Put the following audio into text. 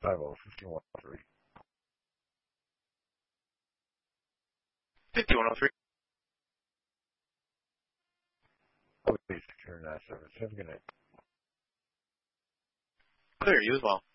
50-103. 5103. Please secure 977. Good night. Clear, you as well.